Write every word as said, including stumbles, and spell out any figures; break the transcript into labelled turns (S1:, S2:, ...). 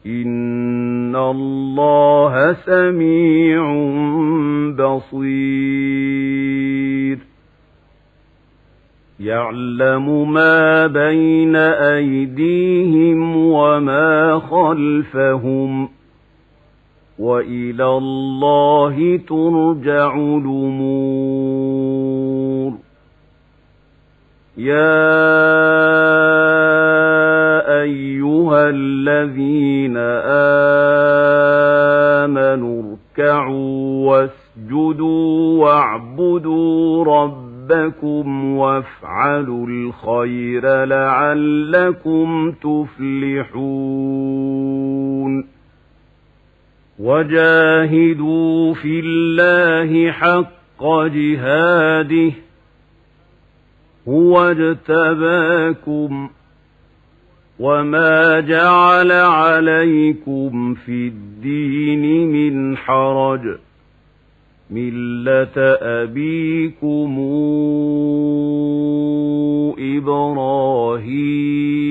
S1: إن الله سميع بصير يعلم ما بين أيديهم وما خلفهم وإلى الله ترجع الأمور يا أيها الذين آمنوا اركعوا واسجدوا واعبدوا ربكم وافعلوا الخير لعلكم تفلحون وجاهدوا في الله حق جهاده هو اجتباكم وما جعل عليكم في الدين من حرج ملة أبيكم إبراهيم